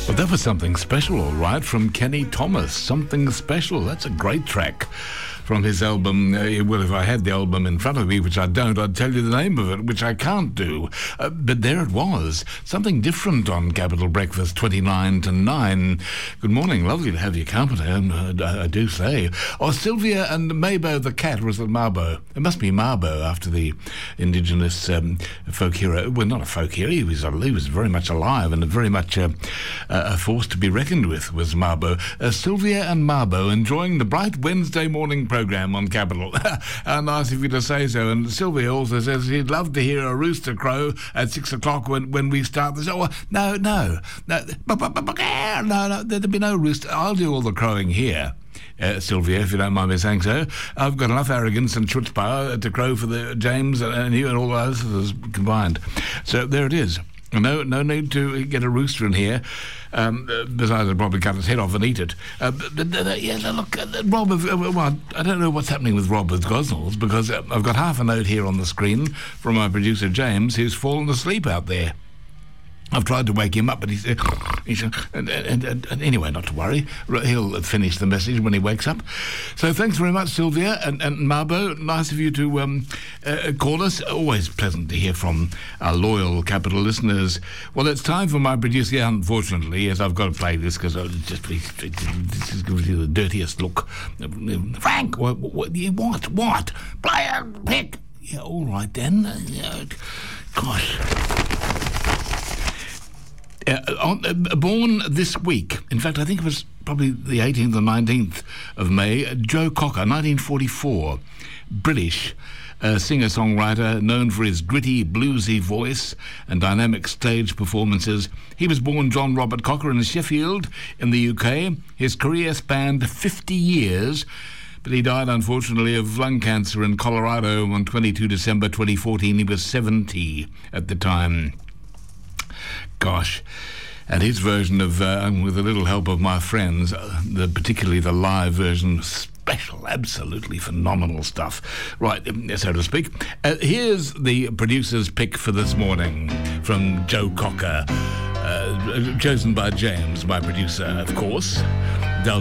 Well, that was Something Special, all right, from Kenny Thomas. Something Special. That's a great track from his album. Well, if I had the album in front of me, which I don't, I'd tell you the name of it, which I can't do. But there it was. Something different on Capital Breakfast, 29 to 9. Good morning. Lovely to have your company, I do say. Oh, Sylvia and Mabo the cat, or is it Mabo? It must be Mabo, after the indigenous folk hero. Well, not a folk hero. He was very much alive and very much a force to be reckoned with, was Mabo. Sylvia and Mabo enjoying the bright Wednesday morning program on Capital. How nice of you to say so. And Sylvia also says she'd love to hear a rooster crow at 6 o'clock when we start the show. No, there'll be no rooster. I'll do all the crowing here. Sylvia, if you don't mind me saying so. I've got enough arrogance and chutzpah to crow for the James and you and all those combined. So there it is. No need to get a rooster in here. Besides, I'd probably cut his head off and eat it. Look, Rob, I don't know what's happening with Rob with Gosnells, because I've got half a note here on the screen from my producer James, who's fallen asleep out there. I've tried to wake him up, but he's anyway, not to worry. He'll finish the message when he wakes up. So thanks very much, Sylvia and Mabo. Nice of you to call us. Always pleasant to hear from our loyal Capital listeners. Well, it's time for my producer. Yeah, unfortunately, yes, I've got to play this because this is giving you the dirtiest look. Frank, what? Play a pick. Yeah, all right then. Gosh. Born this week, in fact, I think it was probably the 18th or 19th of May, Joe Cocker, 1944, British singer-songwriter known for his gritty, bluesy voice and dynamic stage performances. He was born John Robert Cocker in Sheffield in the UK. His career spanned 50 years, but he died, unfortunately, of lung cancer in Colorado on 22 December 2014. He was 70 at the time. Gosh. And his version of, with a little help of my friends, particularly the live version, special, absolutely phenomenal stuff. Right, so to speak. Here's the producer's pick for this morning from Joe Cocker, chosen by James, my producer, of course.